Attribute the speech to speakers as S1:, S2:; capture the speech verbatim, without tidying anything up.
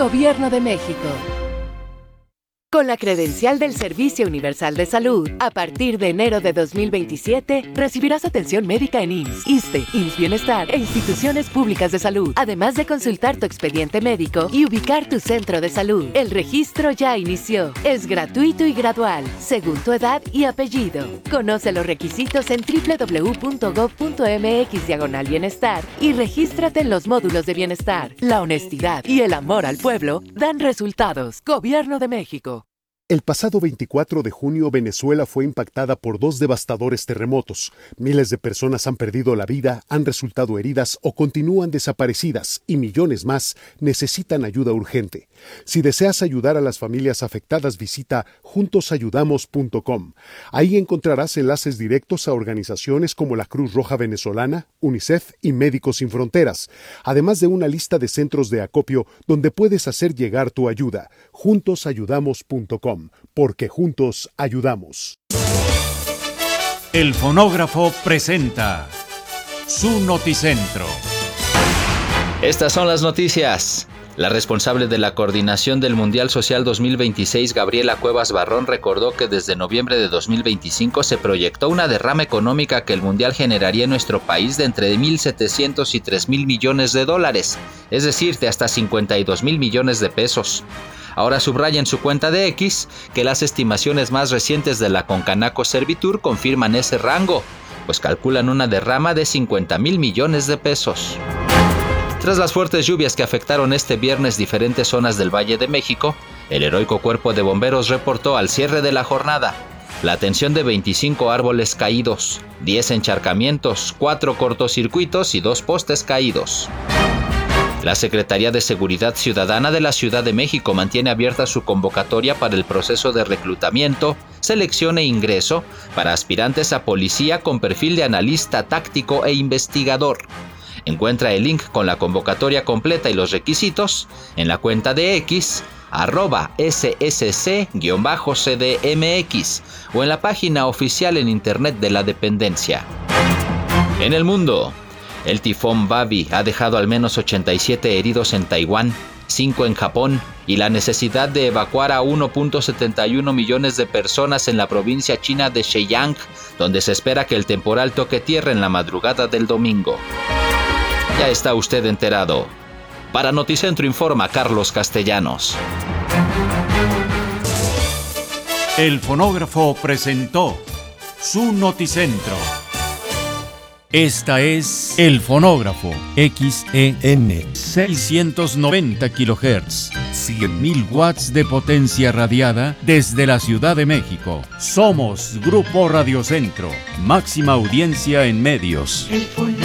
S1: Gobierno de México. Con la credencial del Servicio Universal de Salud, a partir de enero de dos mil veintisiete, recibirás atención médica en I M S S, ISSSTE, I M S S Bienestar e instituciones públicas de salud, además de consultar tu expediente médico y ubicar tu centro de salud. El registro ya inició. Es gratuito y gradual, según tu edad y apellido. Conoce los requisitos en doble u doble u doble u punto gob punto eme equis diagonal bienestar y regístrate en los módulos de bienestar. La honestidad y el amor al pueblo dan resultados. Gobierno de México.
S2: El pasado veinticuatro de junio, Venezuela fue impactada por dos devastadores terremotos. Miles de personas han perdido la vida, han resultado heridas o continúan desaparecidas y millones más necesitan ayuda urgente. Si deseas ayudar a las familias afectadas, visita juntos ayudamos punto com. Ahí encontrarás enlaces directos a organizaciones como la Cruz Roja Venezolana, UNICEF y Médicos Sin Fronteras, además de una lista de centros de acopio donde puedes hacer llegar tu ayuda. juntos ayudamos punto com. Porque juntos ayudamos.
S3: El Fonógrafo presenta su Noticentro.
S4: Estas son las noticias. La responsable de la coordinación del Mundial Social dos mil veintiséis, Gabriela Cuevas Barrón, recordó que desde noviembre de dos mil veinticinco se proyectó una derrama económica que el Mundial generaría en nuestro país de entre mil setecientos y tres mil millones de dólares, es decir, de hasta cincuenta y dos mil millones de pesos. Ahora subraya en su cuenta de X que las estimaciones más recientes de la Concanaco Servitur confirman ese rango, pues calculan una derrama de cincuenta mil millones de pesos. Tras las fuertes lluvias que afectaron este viernes diferentes zonas del Valle de México, el heroico Cuerpo de Bomberos reportó al cierre de la jornada la atención de veinticinco árboles caídos, diez encharcamientos, cuatro cortocircuitos y dos postes caídos. La Secretaría de Seguridad Ciudadana de la Ciudad de México mantiene abierta su convocatoria para el proceso de reclutamiento, selección e ingreso para aspirantes a policía con perfil de analista táctico e investigador. Encuentra el link con la convocatoria completa y los requisitos en la cuenta de X, arroba S S C C D M X, o en la página oficial en internet de la dependencia. En el mundo, el tifón Babi ha dejado al menos ochenta y siete heridos en Taiwán, cinco en Japón y la necesidad de evacuar a uno punto setenta y uno millones de personas en la provincia china de Zhejiang, donde se espera que el temporal toque tierra en la madrugada del domingo. Ya está usted enterado. Para Noticentro informa Carlos Castellanos.
S3: El Fonógrafo presentó su Noticentro. Esta es El Fonógrafo, X E N, seiscientos noventa kilohertz, cien mil watts de potencia radiada desde la Ciudad de México. Somos Grupo Radio Centro, máxima audiencia en medios.